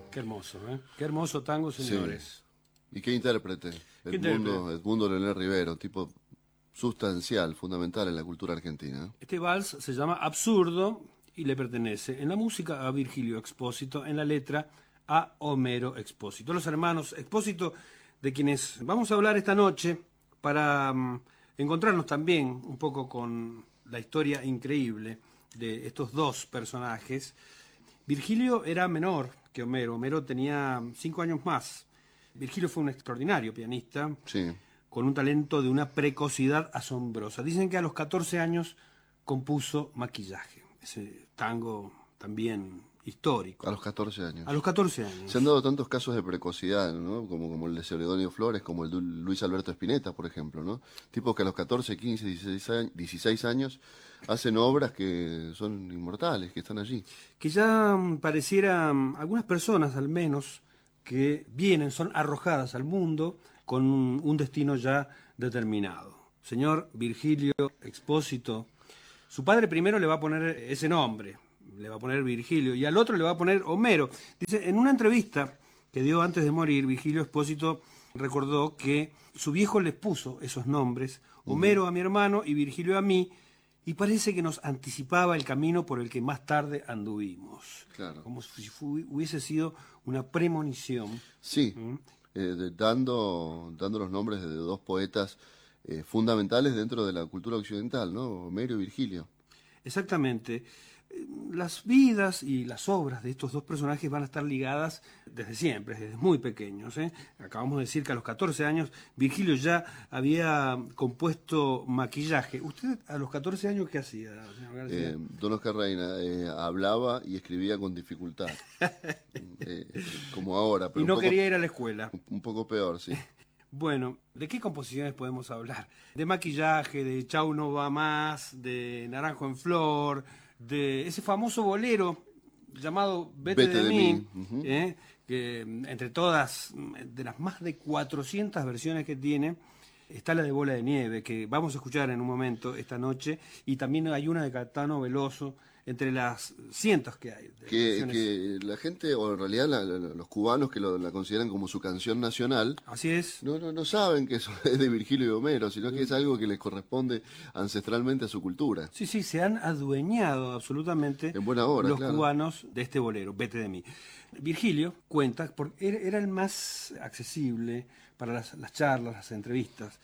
Qué hermoso, ¿eh? Qué hermoso tango, señores. Sí. ¿Y qué intérprete? Edmundo Leonel Rivero, tipo sustancial, fundamental en la cultura argentina, ¿eh? Este vals se llama Absurdo y le pertenece en la música a Virgilio Expósito, en la letra a Homero Expósito. Los hermanos Expósito, de quienes vamos a hablar esta noche para encontrarnos también un poco con la historia increíble de estos dos personajes. Virgilio era menor que Homero. Homero tenía 5 años más. Virgilio fue un extraordinario pianista, Sí. con un talento de una precocidad asombrosa. Dicen que a los 14 años compuso Maquillaje, ese tango también histórico. A los 14 años. A los 14 años. Se han dado tantos casos de precocidad, ¿no? Como el de Celedonio Flores, como el de Luis Alberto Spinetta, por ejemplo, ¿no? Tipos que a los 14, 15, 16 años hacen obras que son inmortales, que están allí. Que ya pareciera, algunas personas al menos, que vienen, son arrojadas al mundo con un destino ya determinado. Señor Virgilio Expósito, su padre primero le va a poner ese nombre, le va a poner Virgilio, y al otro le va a poner Homero. Dice, en una entrevista que dio antes de morir, Virgilio Expósito recordó que su viejo les puso esos nombres, Homero a mi hermano y Virgilio a mí, y parece que nos anticipaba el camino por el que más tarde anduvimos. Claro. Como si hubiese sido una premonición. Sí, dando los nombres de dos poetas fundamentales dentro de la cultura occidental, ¿no? Homero y Virgilio. Exactamente. Las vidas y las obras de estos dos personajes van a estar ligadas desde siempre, desde muy pequeños, ¿eh? Acabamos de decir que a los 14 años Virgilio ya había compuesto Maquillaje. ¿Usted a los 14 años qué hacía, señor García? Don Oscar Reina hablaba y escribía con dificultad, como ahora. Pero Y no quería ir a la escuela. Un poco peor, sí. Bueno, ¿de qué composiciones podemos hablar? De Maquillaje, de Chau no va más, de Naranjo en Flor, de ese famoso bolero llamado Vete de mí, Uh-huh. Que entre todas, de las más de 400 versiones que tiene, está la de Bola de Nieve, que vamos a escuchar en un momento esta noche, y también hay una de Caetano Veloso, entre las cientos que hay. Que la gente, o en realidad los cubanos que la consideran como su canción nacional, así es. No saben que eso es de Virgilio y Homero, sino que es algo que les corresponde ancestralmente a su cultura. Sí, se han adueñado absolutamente en buena hora, los claro. cubanos de este bolero, Vete de mí. Virgilio cuenta, porque era el más accesible para las charlas, las entrevistas.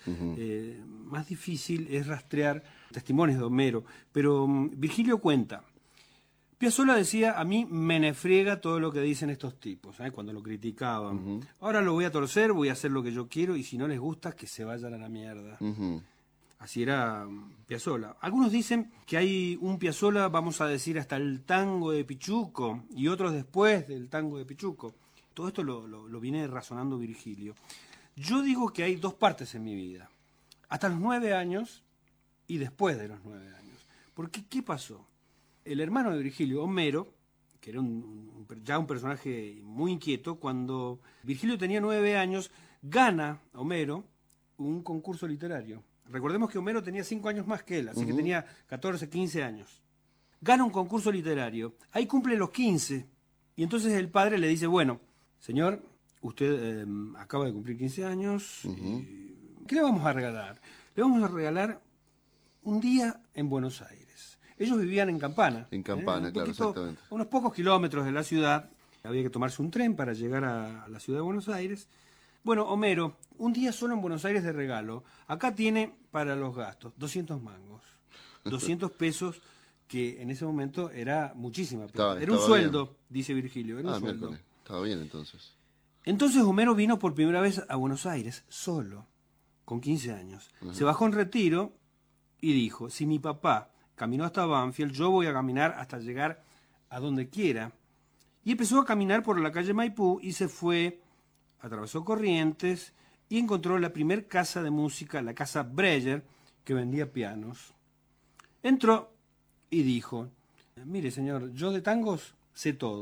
Más difícil es rastrear testimonios de Homero, pero Virgilio cuenta. Piazzolla decía, a mí me nefriega todo lo que dicen estos tipos, cuando lo criticaban. Ahora lo voy a torcer, voy a hacer lo que yo quiero, y si no les gusta, que se vayan a la mierda. Así era Piazzolla. Algunos dicen que hay un Piazzolla, vamos a decir, hasta el tango de Pichuco, y otros después del tango de Pichuco. Todo esto lo viene razonando Virgilio. Yo digo que hay dos partes en mi vida. Hasta los 9 años y después de los 9 años. Porque, ¿qué pasó? El hermano de Virgilio, Homero, que era ya un personaje muy inquieto, cuando Virgilio tenía 9 años, gana Homero un concurso literario. Recordemos que Homero tenía 5 años más que él, así que tenía 14, 15 años. Gana un concurso literario, ahí cumple los 15, y entonces el padre le dice, bueno, señor, usted acaba de cumplir 15 años, ¿qué le vamos a regalar? Le vamos a regalar un día en Buenos Aires. Ellos vivían en Campana. En Campana, claro, exactamente. A unos pocos kilómetros de la ciudad. Había que tomarse un tren para llegar a la ciudad de Buenos Aires. Bueno, Homero, un día solo en Buenos Aires de regalo. Acá tiene para los gastos 200 mangos. 200 pesos, que en ese momento era muchísima plata. Era un sueldo, bien. Dice Virgilio, era un sueldo. Miércoles. Estaba bien entonces. Entonces Homero vino por primera vez a Buenos Aires, solo, con 15 años. Se bajó en Retiro y dijo, si mi papá caminó hasta Banfield, yo voy a caminar hasta llegar a donde quiera. Y empezó a caminar por la calle Maipú y se fue, atravesó Corrientes y encontró la primer casa de música, la casa Breyer, que vendía pianos. Entró y dijo, mire señor, yo de tangos sé todo.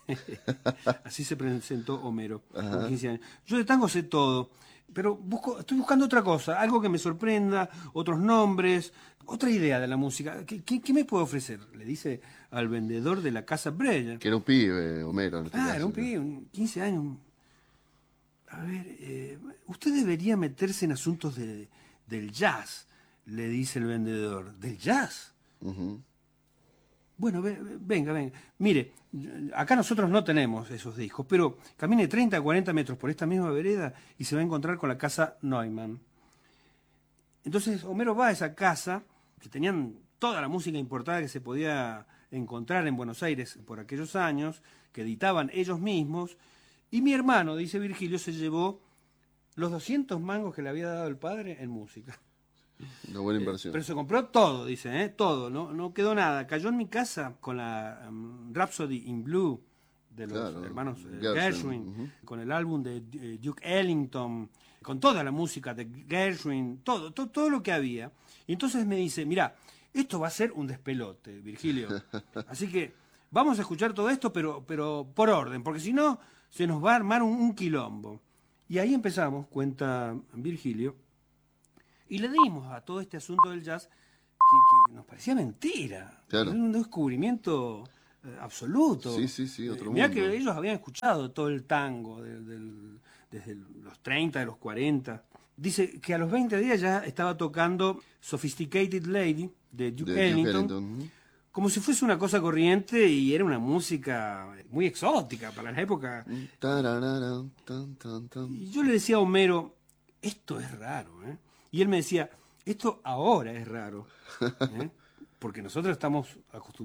Así se presentó Homero, con 15 años. Yo de tango sé todo, pero estoy buscando otra cosa, algo que me sorprenda, otros nombres, otra idea de la música. ¿Qué me puede ofrecer? Le dice al vendedor de la casa Breyer. Que era un pibe, Homero. En este caso, Era un ¿no? pibe, 15 años. A ver, usted debería meterse en asuntos del jazz, le dice el vendedor. ¿Del jazz? Ujú. Bueno, venga. Mire, acá nosotros no tenemos esos discos, pero camine 30 a 40 metros por esta misma vereda y se va a encontrar con la casa Neumann. Entonces Homero va a esa casa, que tenían toda la música importada que se podía encontrar en Buenos Aires por aquellos años, que editaban ellos mismos, y mi hermano, dice Virgilio, se llevó los 200 mangos que le había dado el padre en música. Una buena inversión. Pero se compró todo, dice, todo, no quedó nada. Cayó en mi casa con la Rhapsody in Blue de los Claro, hermanos Gershwin, Gershwin, con el álbum de Duke Ellington, con toda la música de Gershwin, todo lo que había. Y entonces me dice, mira, esto va a ser un despelote, Virgilio. Así que vamos a escuchar todo esto, pero por orden, porque si no, se nos va a armar un quilombo. Y ahí empezamos, cuenta Virgilio, y le dimos a todo este asunto del jazz que nos parecía mentira. Claro. Era un descubrimiento absoluto. Sí, otro Mirá mundo. que ellos habían escuchado todo el tango desde los 30, de los 40. Dice que a los 20 días ya estaba tocando Sophisticated Lady de Duke De Ellington, Duke Ellington. como si fuese una cosa corriente y era una música muy exótica para la época. Tararara, tan, tan, tan. Y yo le decía a Homero, esto es raro, ¿eh? Y él me decía, esto ahora es raro, ¿eh? Porque nosotros estamos acostumbrados